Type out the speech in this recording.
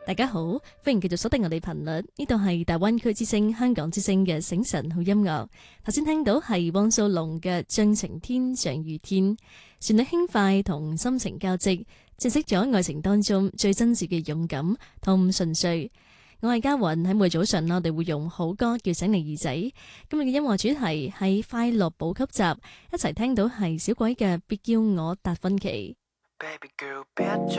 大家好，歡迎繼續鎖定我哋頻率，呢度係大灣區之聲、香港之聲嘅醒晨好音樂。頭先聽到係汪蘇泷嘅《像晴天像雨天》，旋律輕快同心情交織，詮釋咗愛情當中最真摯嘅勇敢同純粹。我係嘉雲，喺每早上我哋會用好歌叫醒你耳仔。今日嘅音樂主題係快樂補給集，一齊聽到係小鬼嘅《別叫我達芬奇》。 Baby girl，別